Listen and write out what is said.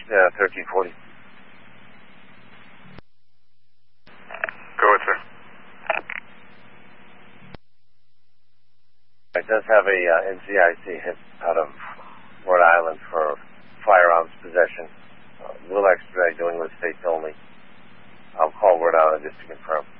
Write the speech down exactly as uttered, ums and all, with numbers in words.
uh, thirteen forty. Go ahead, sir. It does have a uh, N C I C hit out of Rhode Island for firearms possession. Uh, we'll expedite doing with states only. I'll call Rhode Island just to confirm.